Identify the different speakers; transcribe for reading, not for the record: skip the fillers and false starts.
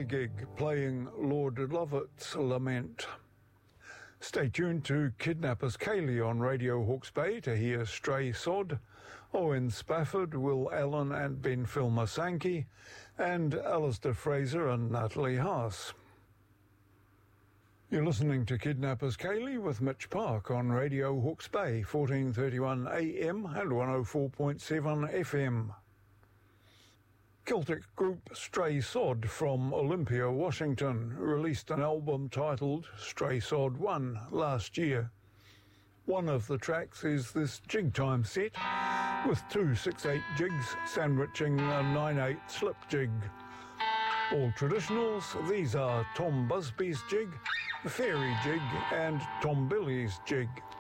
Speaker 1: Whirligig playing Lord Lovett's Lament. Stay tuned to Kidnappers Kaylee on Radio Hawke's Bay to hear Stray Sod, Owen Spafford, Will Allen and Ben Filmer Sankey, and Alistair Fraser and Natalie Haas. You're listening to Kidnappers Kaylee with Mitch Park on Radio Hawke's Bay, 1431 AM and 104.7 FM. Celtic group Stray Sod from Olympia, Washington, released an album titled Stray Sod 1 last year. One of the tracks is this jig time set, with two 6/8 jigs sandwiching a 9/8 slip jig. All traditionals, these are Tom Busby's jig, the Fairy jig and Tom Billy's jig.